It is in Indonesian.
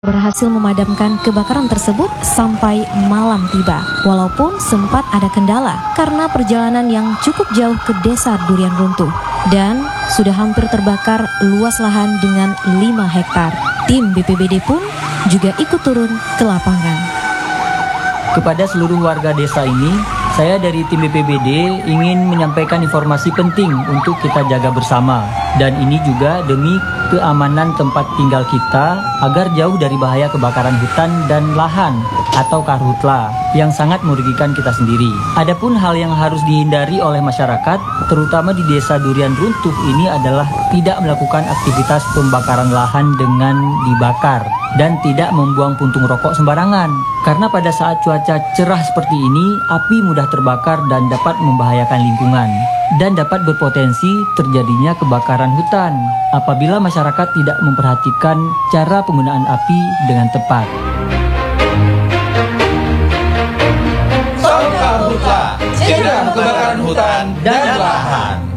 berhasil memadamkan kebakaran tersebut sampai malam tiba. Walaupun sempat ada kendala karena perjalanan yang cukup jauh ke desa Durian Runtuh dan sudah hampir terbakar luas lahan dengan 5 hektar. Tim BPBD pun juga ikut turun ke lapangan. Kepada seluruh warga desa ini, saya dari tim BPBD ingin menyampaikan informasi penting untuk kita jaga bersama. Dan ini juga demi keamanan tempat tinggal kita agar jauh dari bahaya kebakaran hutan dan lahan atau karhutla yang sangat merugikan kita sendiri. Adapun hal yang harus dihindari oleh masyarakat, terutama di desa Durian Runtuh ini adalah tidak melakukan aktivitas pembakaran lahan dengan dibakar dan tidak membuang puntung rokok sembarangan. Karena pada saat cuaca cerah seperti ini, api mudah terbakar dan dapat membahayakan lingkungan dan dapat berpotensi terjadinya kebakaran hutan apabila masyarakat tidak memperhatikan cara penggunaan api dengan tepat. Salam Karhutla, cegah kebakaran hutan dan lahan.